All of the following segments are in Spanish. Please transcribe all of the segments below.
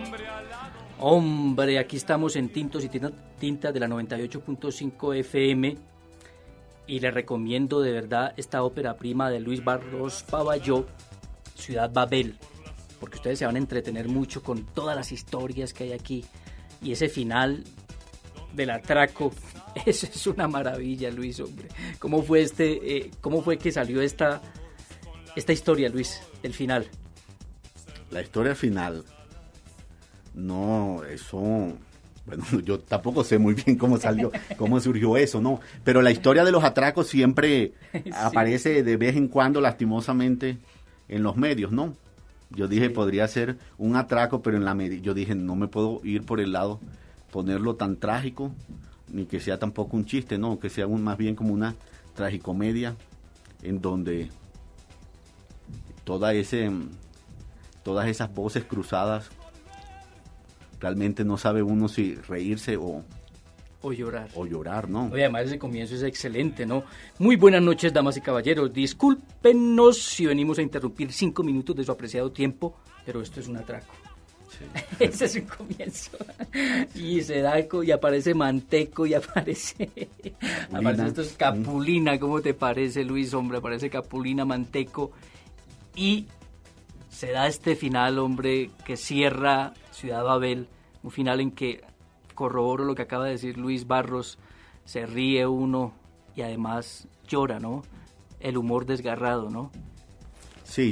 Hombre, aquí estamos en Tintos y Tintas de la 98.5 FM y les recomiendo de verdad esta ópera prima de Luis Barros Pavalló, Ciudad Babel, porque ustedes se van a entretener mucho con todas las historias que hay aquí y ese final del atraco, eso es una maravilla, Luis, hombre. ¿Cómo fue que salió esta historia, Luis, el final? La historia final, no, eso, bueno, yo tampoco sé muy bien cómo surgió eso, ¿no? Pero la historia de los atracos siempre sí aparece de vez en cuando, lastimosamente, en los medios, ¿no? Yo dije, sí, podría ser un atraco, pero yo dije, no me puedo ir por el lado, ponerlo tan trágico, ni que sea tampoco un chiste, ¿no? Que sea más bien como una tragicomedia, en donde todas esas voces cruzadas, realmente no sabe uno si reírse o llorar, ¿no? Oye, además ese comienzo es excelente, ¿no? Muy buenas noches, damas y caballeros. Discúlpenos si venimos a interrumpir 5 minutos de su apreciado tiempo, pero esto es un atraco. Sí. Ese es un comienzo. Y se da, y aparece Manteco, y aparece esto es Capulina. ¿Cómo te parece, Luis, hombre? Aparece Capulina, Manteco, y se da este final, hombre, que cierra Ciudad Babel, un final en que corroboro lo que acaba de decir Luis Barros, se ríe uno y además llora, ¿no? El humor desgarrado, ¿no? Sí,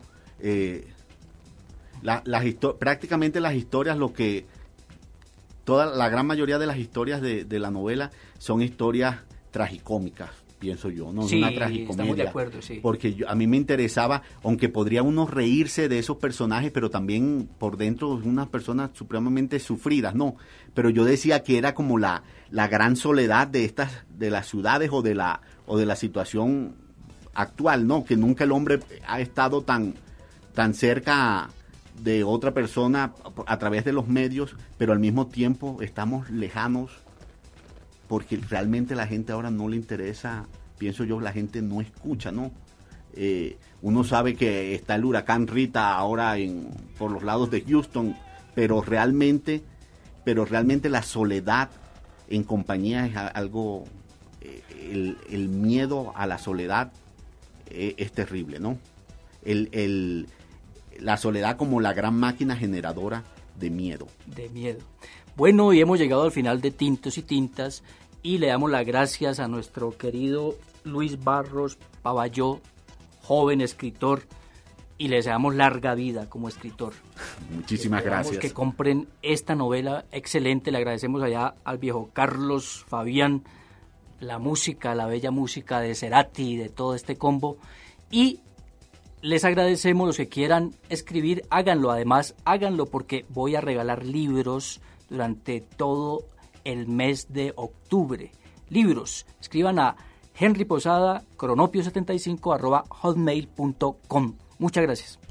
prácticamente las historias, la gran mayoría de las historias de la novela son historias tragicómicas, pienso yo, ¿no? Sí, una tragicomedia. Estamos de acuerdo, sí. Porque a mí me interesaba, aunque podría uno reírse de esos personajes, pero también por dentro unas personas supremamente sufridas, ¿no? Pero yo decía que era como la gran soledad de las ciudades o de la situación actual, ¿no? Que nunca el hombre ha estado tan cerca de otra persona a través de los medios, pero al mismo tiempo estamos lejanos, porque realmente la gente ahora no le interesa, pienso yo, la gente no escucha, ¿no? Uno sabe que está el huracán Rita ahora por los lados de Houston, pero realmente la soledad en compañía es algo, el miedo a la soledad es terrible, ¿no? La soledad como la gran máquina generadora de miedo. De miedo. Bueno, y hemos llegado al final de Tintos y Tintas y le damos las gracias a nuestro querido Luis Barros Pavalló, joven escritor, y le deseamos larga vida como escritor. Muchísimas gracias. Que compren esta novela excelente. Le agradecemos allá al viejo Carlos Fabián, la bella música de Cerati y de todo este combo. Y les agradecemos, los que quieran escribir, háganlo. Además, háganlo porque voy a regalar libros durante todo el mes de octubre. Libros. Escriban a Henry Posada, cronopio75 @hotmail.com. Muchas gracias.